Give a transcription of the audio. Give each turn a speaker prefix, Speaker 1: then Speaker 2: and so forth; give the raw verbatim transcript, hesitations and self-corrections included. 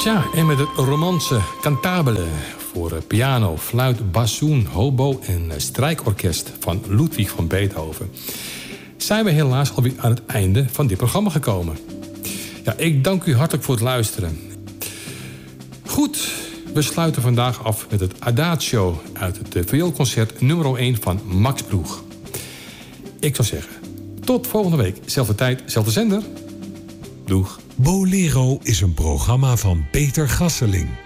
Speaker 1: Tja, en met het romance Cantabile voor piano, fluit, bassoon, hobo en strijkorkest van Ludwig van Beethoven zijn we helaas alweer aan het einde van dit programma gekomen. Ja, ik dank u hartelijk voor het luisteren. Goed, we sluiten vandaag af met het Adagio uit het vioolconcert nummer één van Max Broeg. Ik zou zeggen, tot volgende week. Zelfde tijd, zelfde zender. Doeg.
Speaker 2: Bolero is een programma van Peter Gasseling.